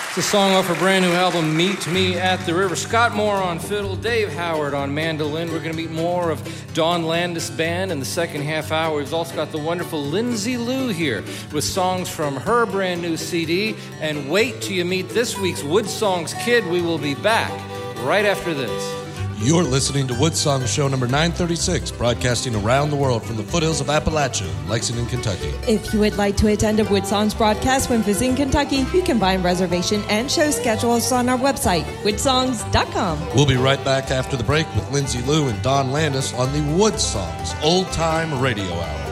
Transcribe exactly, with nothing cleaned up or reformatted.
It's a song off her brand new album, Meet Me at the River. Scott Moore on fiddle, Dave Howard on mandolin. We're going to meet more of Dawn Landis Band in the second half hour. We've also got the wonderful Lindsay Lou here with songs from her brand new C D. And wait till you meet this week's Wood Songs Kid. We will be back right after this. You're listening to Wood Songs Show number nine thirty-six, broadcasting around the world from the foothills of Appalachia, Lexington, Kentucky. If you would like to attend a Wood Songs broadcast when visiting Kentucky, you can find reservation and show schedules on our website, wood songs dot com. We'll be right back after the break with Lindsay Lou and Dawn Landis on the Wood Songs Old Time Radio Hour.